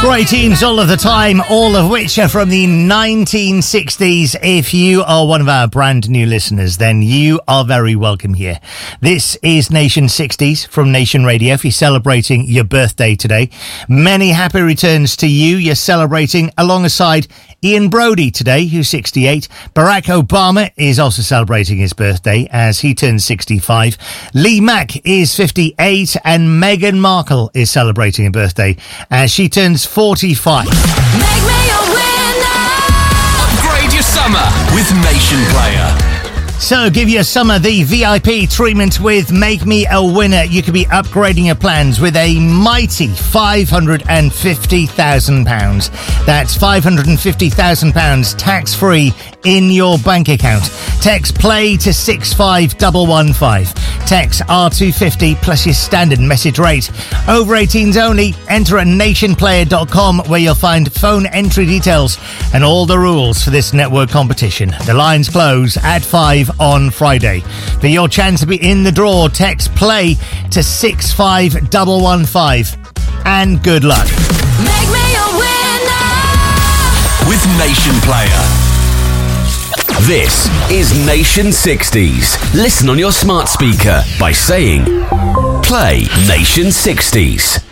Great tunes all of the time, all of which are from the 1960s. If you are one of our brand new listeners, then you are very welcome here. This is Nation 60s from Nation Radio. If you're celebrating your birthday today, many happy returns to you. You're celebrating alongside Ian Brody today, who's 68. Barack Obama is also celebrating his birthday as he turns 65. Lee Mack is 58 and Meghan Markle is celebrating a birthday as she turns 45. Make me a winner! Upgrade your summer with Nation Player. So give your summer the VIP treatment with Make Me a Winner. You could be upgrading your plans with a mighty £550,000. That's £550,000 tax-free in your bank account. Text PLAY to 65115. Text R250 plus your standard message rate. Over 18s only. Enter at nationplayer.com where you'll find phone entry details and all the rules for this network competition. The lines close at 5 on Friday. For your chance to be in the draw, text PLAY to 65115. And good luck. Make me a winner! With Nation Player. This is Nation 60s. Listen on your smart speaker by saying, Play Nation 60s.